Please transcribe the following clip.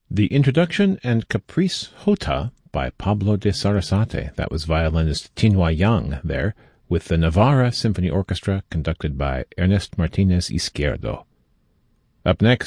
The Introduction and Caprice Jota by Pablo de Sarasate. That was violinist Tinhua Yang there, with the Navarra Symphony Orchestra conducted by Ernest Martinez Izquierdo. Up next,